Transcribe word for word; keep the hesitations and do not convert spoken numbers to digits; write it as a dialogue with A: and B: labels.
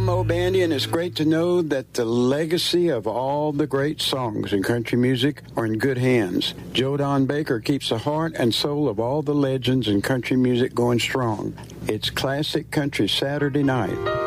A: I'm Mo Bandy, and it's great to know that the legacy of all the great songs in country music are in good hands. Joe Don Baker keeps the heart and soul of all the legends in country music going strong. It's Classic Country Saturday Night.